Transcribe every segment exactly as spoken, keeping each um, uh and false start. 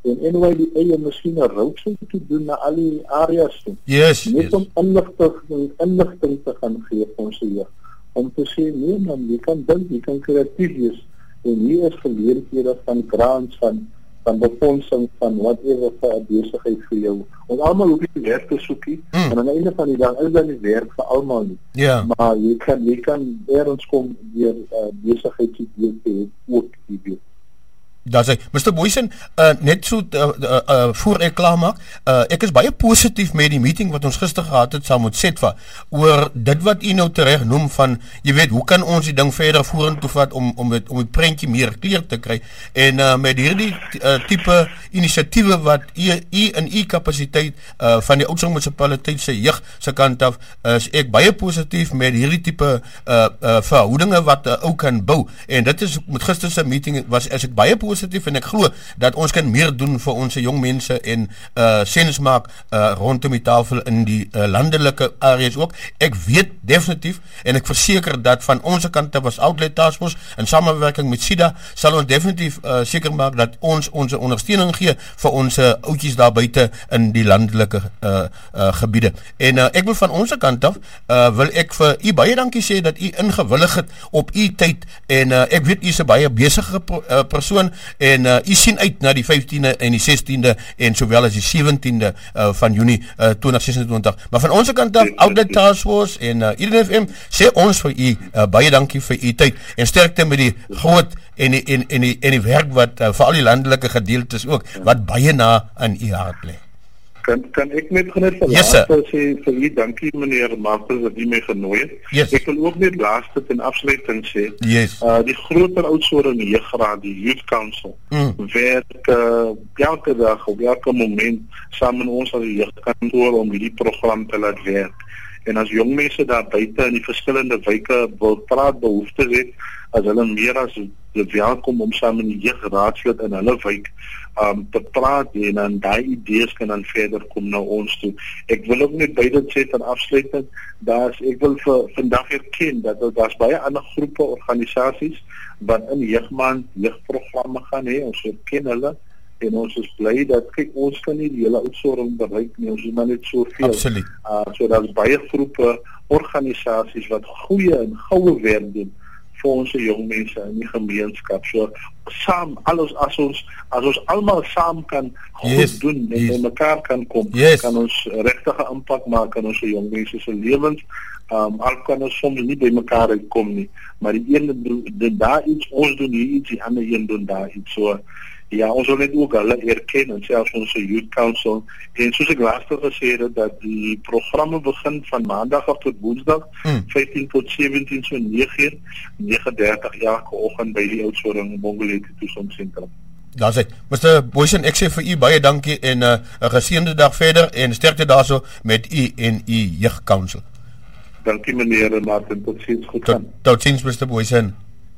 en N Y D A miskien 'n roadshow te doen na al die areas toe. Yes, Net yes. om inligting, inligting te gaan gee vir ons jeug. Om te sê, nee man, jy kan dink, jy kan kreatief wees. En hier is geleenthede van grants, van van befondsing, van whatever vir 'n besigheid vir jou. Ons almal hoef nie werk te soek nie, mm. en aan die einde van die dag is daar nie werk vir almal nie. Ja. Maar jy kan, jy kan ergens kom deur uh, besigheidsidee te hê, ook die weet. Daar sê, mister Boysen, uh, net so uh, uh, uh, voor ek klaar maak, uh, ek is baie positief met die meeting wat ons gister gehad het saam met Setva, oor dit wat u nou terecht noem van, jy weet, hoe kan ons die ding verder vorentoe vat om, om, het, om het prentjie meer kleur te kry, en uh, met hierdie uh, type inisiatiewe wat u, u in u kapasiteit uh, van die Oudtshoorn munisipaliteit se jeug se kant af, uh, is ek baie positief met hierdie type uh, uh, verhoudinge wat uh, ook kan bou, en dit is, met gister se meeting, was as ek baie positief positief en ek glo dat ons kan meer doen vir ons jong mense en uh, sens maak uh, rondom die tafel in die uh, landelike areas ook. Ek weet definitief en ek verseker dat van onze kant was Outlet Task Force in samenwerking met SIDA sal ons definitief uh, seker maak dat ons onze ondersteuning gee vir ons uh, oudjies daar buiten in die landelike uh, uh, gebiede. En uh, ek wil van onze kant af uh, wil ek vir u baie dankie sê dat u ingewillig het op u tyd en uh, ek weet u is 'n baie besige pro, uh, persoon en uh, u sien uit na die vyftiende en die sestiende en sowel as die sewentiende uh, van Junie uh, twintig sesentwintig. Maar van onze kant af, Outlet Task Force en uh, Eden F M, sê ons vir u uh, baie dankie vir u tyd en sterkte met die groot en die, en, en die, en die werk wat uh, vir al die landelike gedeeltes ook, wat baie na aan u hart lê. Kan, kan ek net net vir yes, laaste sê vir u, dankie meneer Marcus dat u my genooi het. Yes. Ek wil ook net laaste ten afsluiting sê, yes. uh, die groter Oudtshoorn Jeugraad, die Youth Council, mm. werk uh, elke dag op elke moment saam met ons as die jeugkantoor om die program te laat werk. En as jong mense daar buite in die verskillende wyke wil praat, behoeftes het, as hulle meer as welkom om saam met die jeugraadslid in hulle wyk um, te praat en dan die idees kan dan verder kom na ons toe. Ek wil ook net by dit sê ten afsluiting, daar's, ek wil vir vandag erken dat daar's baie ander groepe, organisasies wat in jeugmaand jeugprogramme gaan hê, ons erken hulle en ons is bly dat, kyk, ons kan nie die hele Oudtshoorn bereik nie, ons is maar net soveel. Absoluut. Uh, so daar's baie groepe, organisasies wat goeie en goue werk doen vir ons jong mense in die gemeenskap. So saam, alles as ons as ons almal saam kan goed yes, doen en yes. mekaar kan kom, yes. kan ons regtige impak maak aan ons jong mense se lewens. Um, al kan ons soms nie by mekaar uitkom nie, maar die ene doen daar iets, ons doen hier iets, die ander een doen daar iets. So ja, ons wil net ook hulle erken en selfs ons Youth Council. En soos ek laaste gesê het, dat die programme begin van maandag af tot woensdag, hmm. vyftien tot sewentien, so nege dertig elke oggend by die Oudtshoorn Mongolete Toekomsentrum. Daar sê, mister Boysen, ek sê vir u baie dankie en 'n uh, geseënde dag verder en sterkte daarso met u en u Youth Council. Dankie meneer Martin, tot ziens, goed gaan. Tot, tot ziens, mister Boysen.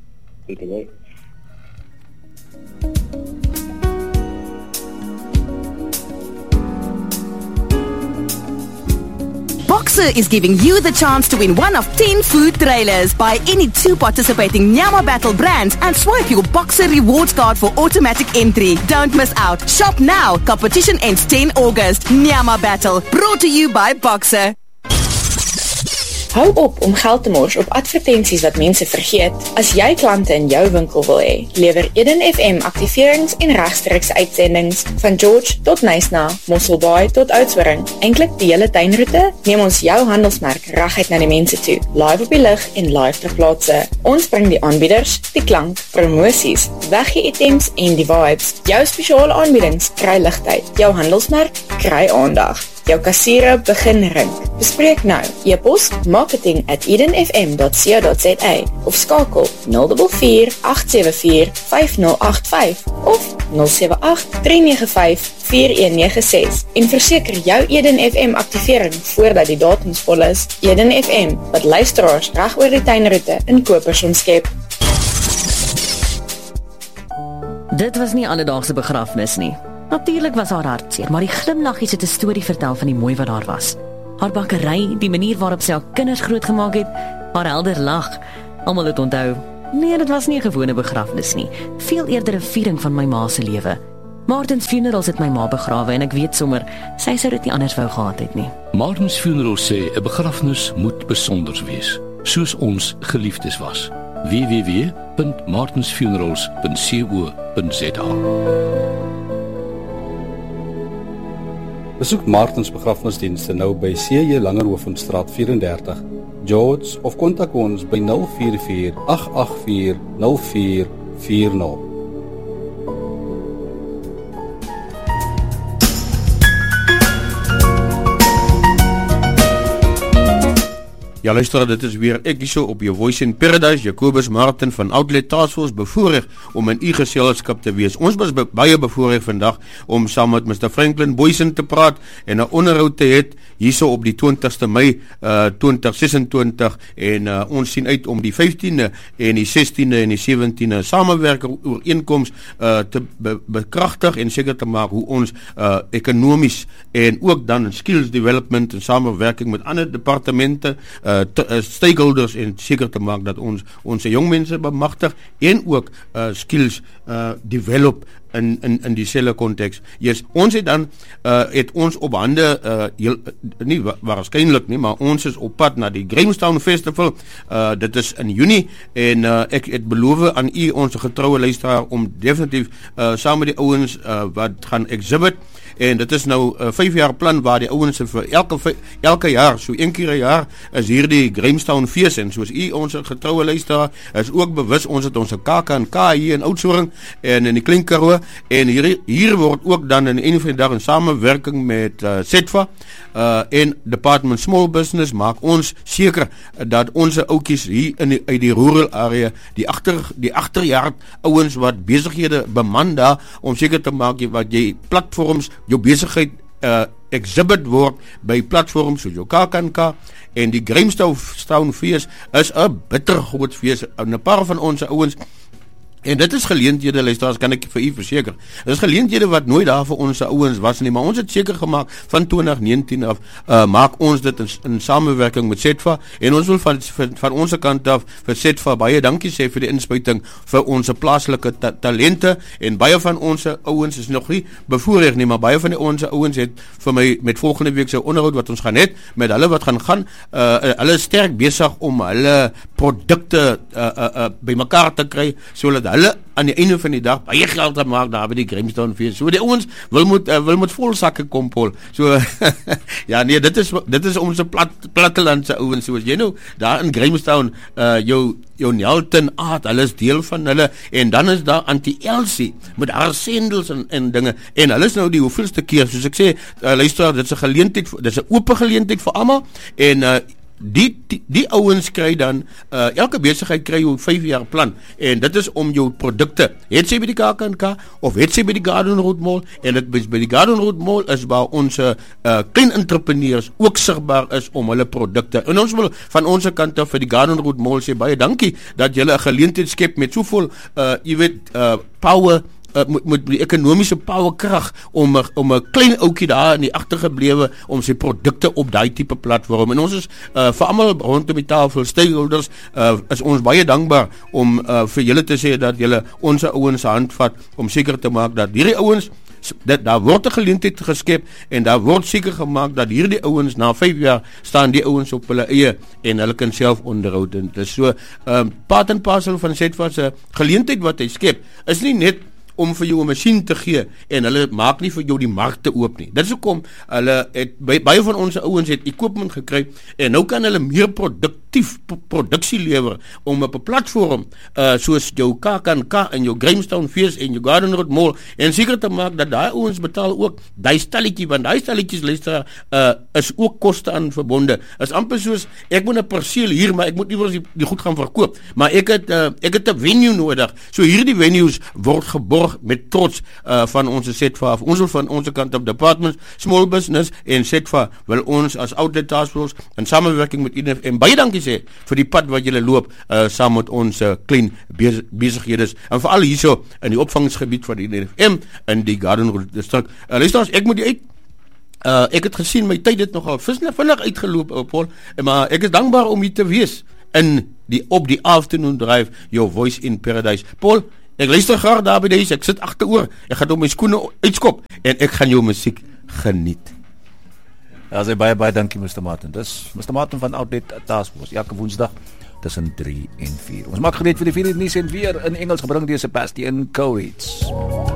Goeie. Boxer is giving you the chance to win one of ten food trailers. Buy any two participating Nyama Battle brands and swipe your Boxer rewards card for automatic entry. Don't miss out. Shop now. Competition ends tenth August. Nyama Battle, brought to you by Boxer. Hou op om geld te mors op advertensies wat mense vergeet. As jy klante in jou winkel wil hê, lewer Eden F M aktiverings en regstreekse uitsendings van George tot Nysna, Mosselbaai tot Oudtshoorn. Eintlik die hele tuinroete, neem ons jou handelsmerk reguit na die mense toe. Live op die lug en live ter plaatse. Ons bring die aanbieders, die klank, promosies, weggee items en die vibes. Jou spesiale aanbiedings kry ligtyd. Jou handelsmerk kry aandag. Jou kassiere begin rink. Bespreek nou. E-pos marketing at eden f m dot co dot za of skakel nul vier vier agt sewe vier vyf nul agt vyf of nul sewe agt drie nege vyf vier een nege ses en verseker jou Eden F M aktivering voordat die datums vol is. Eden F M, wat luisteraars reg oor die tuinroete in kopers omskep. Dit was nie alledaagse begrafnis nie. Natuurlijk was haar hartseer, maar die glimlaggies het 'n storie vertel van die mooi wat daar was. Haar bakkery, die manier waarop sy haar kinders grootgemaak het, haar helder lag. Almal het onthou, nee, dit was nie 'n gewone begrafnis nie, veel eerder 'n viering van my ma se lewe. Martins Funerals het my ma begrawe en ek weet sommer, sy sou dit nie anders wou gehad het nie. Martins Funerals sê 'n begrafnis moet besonders wees, soos ons geliefdes was. w w w punt martins funerals punt co punt za Besoek Martins begrafnisdienste nou by C J Langerhovenstraat vyf en dertig, George, of kontak ons by nul vier vier agt agt vier nul vier vier nul. Ja, luister, dit is weer ek hierso op jou Voice in Paradise, Jacobus Martin van Outlet Taskforce, bevoorreg om in u geselskap te wees. Ons was be baie bevoorreg vandag om saam met Mister Franklin Boysen te praat en 'n onderhoud te het hierso op die twintigste Mei uh, twintig sesentwintig en uh, ons sien uit om die vyftiende en die sestiende en die sewentiende samewerking ooreenkoms uh, te be bekragtig en seker te maak hoe ons uh, ekonomies en ook dan skills development en samewerking met ander departemente Uh, te, uh, stakeholders en seker te maak dat ons ons jong mense bemagtig en ook uh, skills uh, develop in in in dieselfde konteks. Yes, ons het dan uh, het ons op hande uh, heel, nie wa waarskynlik nie, maar ons is op pad na die Grahamstown Festival. Uh, dit is in Junie en uh, ek het beloof aan u ons getroue luisteraar om definitief uh, saam met die ouens uh, wat gaan exhibit. En dit is nou 'n uh, vyf jaar plan waar die ouens vir elke elke jaar, so een keer 'n jaar is hier die Grahamstown fees en soos u ons getroue luisteraar is ook bewus, ons het ons K K en K hier in Oudtshoorn en in die Klein Karoo en hier hier word ook dan in een van die dag in samewerking met uh, SETFA uh, en Department Small Business maak ons seker dat ons ouetjies hier in die, uit die rural area, die agter die agterjaar ouens wat besighede beman daar om seker te maak wat jy platforms jou besigheid uh, exhibit word by platforms soos jou K K en K en die Grahamstown fees is 'n bitter groot fees en 'n paar van ons ouens. En dit is geleenthede, luisteraars, kan ek vir u verseker. Dit is geleenthede wat nooit daar vir ons ouens was nie, maar ons het seker gemaak van twintig negentien af, uh, maak ons dit in, in samewerking met SETFA, en ons wil van, van, van onze kant af vir SETFA baie dankie sê vir die inspuiting vir ons plaaslike ta talente, en baie van ons ouens is nog nie bevoorreg nie, maar baie van die ons ouens het vir my met volgende week se onderhoud wat ons gaan het, met hulle wat gaan gaan, uh, hulle is sterk besig om hulle produkte uh, uh, uh, by mekaar te kry, sodat hulle aan die einde van die dag baie geld te maak daar by die Grahamstown fees. So die ouens wil moet uh, wil moet vol sakke kom Paul. So ja nee, dit is dit is ons plat plattelandse ouens, soos jy nou daar in Grahamstown uh, jou jou Nelton Aard, hulle is deel van hulle, en dan is daar Auntie Elsie met haar sendels en, en dinge, en hulle is nou die hoeveelste keer, soos ek sê, uh, luister, dit is 'n geleentheid, dit is 'n oop geleentheid vir almal, en uh, Die, die, die ouens kry dan, uh, elke besigheid kry jou vyf jaar plan, en dit is om jou produkte, het sy by die K K en K, of het sy by die Garden Road Mall, en dit by die Garden Road Mall is waar ons uh, klein entrepreneurs ook sigbaar is om hulle produkte, en ons wil van onze kant af vir die Garden Road Mall sê, baie dankie, dat julle 'n geleentheid skep met soveel, uh, jy weet, uh, power, Uh, moet, moet die ekonomiese powerkrag om, om 'n klein ouetjie daar in die agtergeblewe om sy produkte op daai tipe platform, en ons is uh, vir almal rondom die tafel, stakeholders, uh, is ons baie dankbaar om uh, vir julle te sê dat julle ons ouens handvat om seker te maak dat hierdie ouens, dat daar word 'n geleentheid geskep, en daar word seker gemaak dat hierdie ouens na vyf jaar staan die ouens op hulle eie en hulle kan self onderhoud. En dit is so um, part en parcel van SETFA se geleentheid wat hy skep, is nie net om vir jou 'n masjien te gee, en hulle maak nie vir jou die markte oop nie. Dit is hoekom hulle het, baie van ons ouens het equipment gekry, en nou kan hulle meer produktief produksie lewer, om op 'n platform, uh, soos jou K K en K, en jou Grahamstown fees, en jou Garden Road Mall, en seker te maak dat daai ouens betaal ook daai stalletjie, want daai stalletjies, luister, uh, is ook koste aan verbonde. Is amper soos, ek moet 'n perseel hier, maar ek moet iewers die, die goed gaan verkoop, maar ek het, uh, ek het 'n venue nodig, so hierdie venues word geborg met trots uh, van onze SETFA af. Ons wil van onze kant op Department Small Business en SETFA wil ons as Outlet Taskforce in samenwerking met I N F M baie dankie sê vir die pad wat julle loop uh, saam met ons uh, klein bez besighede, en veral hierso in die opvangsgebied van die I N F M in die Garden Road District. Uh, luister, ek moet die uit uh, ek het gesien my tyd het nogal vinnig uitgeloop, uh, Paul, maar ek is dankbaar om hier te wees in die op die afternoon drive, your Voice in Paradise. Paul, Ek luister graag daar by die huis, ek sit agteroor, ek gaan op my skoene uitskop en ek gaan jou musiek geniet. Ja, sê baie baie dankie Mister Martin. Dis Mister Martin van Outlet Taskforce, elke Woensdag tussen drie en vier. Ons maak gereed vir die vierde nuus en weer in Engels gebring deur Sebastian Coates.